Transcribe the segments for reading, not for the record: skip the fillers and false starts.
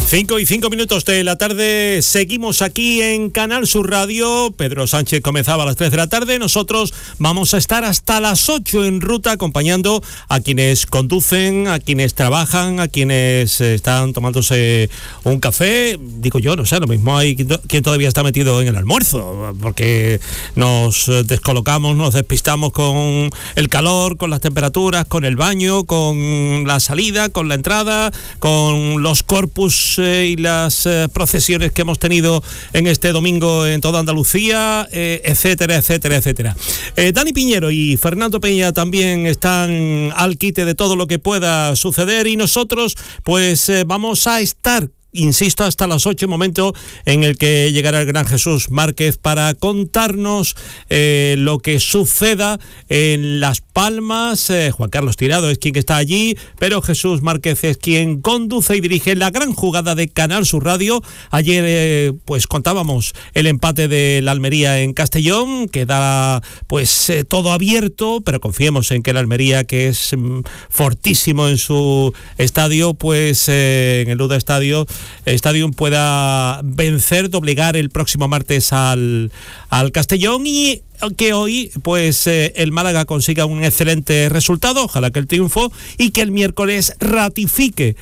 5:05 de la tarde, seguimos aquí en Canal Sur Radio. Pedro Sánchez comenzaba a las 3 de la tarde. Nosotros vamos a estar hasta las 8 en ruta, acompañando a quienes conducen, a quienes trabajan, a quienes están tomándose un café. Digo yo, no sé, lo mismo hay quien todavía está metido en el almuerzo, porque nos descolocamos, nos despistamos con el calor, con las temperaturas, con el baño, con la salida, con la entrada, con los corpus y las procesiones que hemos tenido en este domingo en toda Andalucía, etcétera, etcétera, etcétera. Dani Piñero y Fernando Peña también están al quite de todo lo que pueda suceder, y nosotros pues vamos a estar, insisto, hasta las 8, momento en el que llegará el gran Jesús Márquez para contarnos lo que suceda en Las Palmas. Juan Carlos Tirado es quien está allí, pero Jesús Márquez es quien conduce y dirige la gran jugada de Canal Sur Radio. Ayer pues contábamos el empate de la Almería en Castellón, queda pues todo abierto, pero confiemos en que la Almería, que es fortísimo en su estadio, pues en el Luda Stadium pueda vencer, doblegar el próximo martes al Castellón, y que hoy pues el Málaga consiga un excelente resultado, ojalá que el triunfo, y que el miércoles ratifique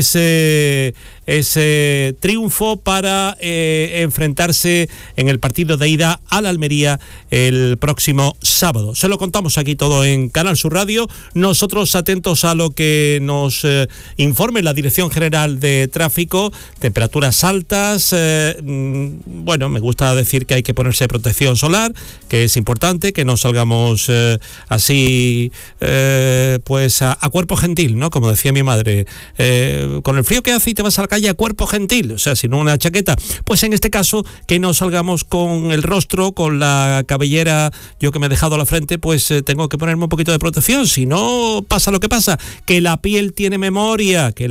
ese triunfo para enfrentarse en el partido de ida a la Almería el próximo sábado. Se lo contamos aquí todo en Canal Sur Radio, nosotros atentos a lo que nos informe la Dirección General de Tráfico. Temperaturas altas, bueno, me gusta decir que hay que ponerse protección solar, que es importante, que no salgamos así pues a cuerpo gentil, ¿no? Como decía mi madre, con el frío que hace y te vas a la calle a cuerpo gentil, o sea, si no una chaqueta. Pues en este caso, que no salgamos con el rostro, con la cabellera, yo que me he dejado la frente, pues tengo que ponerme un poquito de protección, si no pasa lo que pasa, que la piel tiene memoria, que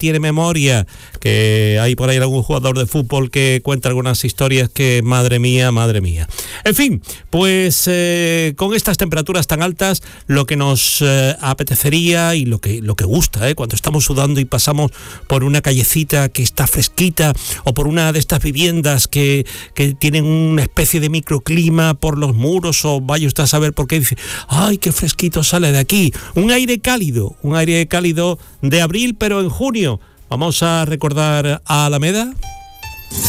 hay por ahí algún jugador de fútbol que cuenta algunas historias que, madre mía. En fin, pues con estas temperaturas tan altas, lo que nos apetecería y lo que gusta, cuando estamos sudando y pasamos por una callecita que está fresquita, o por una de estas viviendas que tienen una especie de microclima por los muros, o vaya usted a saber por qué, dice, ¡ay, qué fresquito sale de aquí! Un aire cálido de abril, pero en junio. Vamos a recordar a Alameda.